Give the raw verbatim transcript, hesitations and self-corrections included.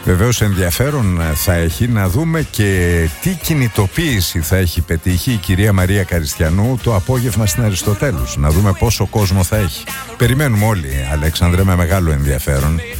Βεβαίως ενδιαφέρον θα έχει να δούμε και τι κινητοποίηση θα έχει πετύχει η κυρία Μαρία Καριστιανού το απόγευμα στην Αριστοτέλους. Να δούμε πόσο κόσμο θα έχει. Περιμένουμε όλοι, Αλέξανδρε, με μεγάλο ενδιαφέρον.